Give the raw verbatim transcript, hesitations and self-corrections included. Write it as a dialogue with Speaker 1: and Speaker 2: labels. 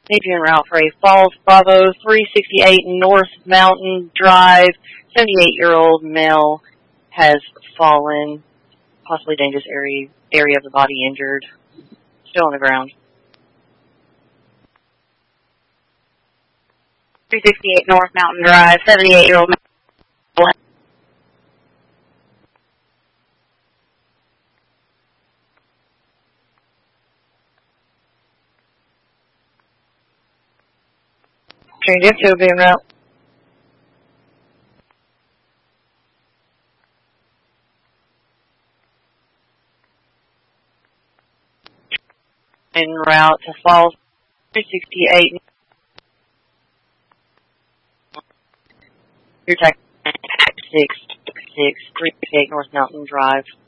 Speaker 1: Adrian route for a Falls Bravo three sixty-eight North Mountain Drive. seventy-eight-year-old male has fallen, possibly dangerous area, area of the body injured. Still on the ground.
Speaker 2: three sixty-eight North Mountain Drive, seventy-eight-year-old male.
Speaker 1: Change into being route. En route to Falls three sixty-eight. Your taxi six six three sixty-eight North Mountain Drive.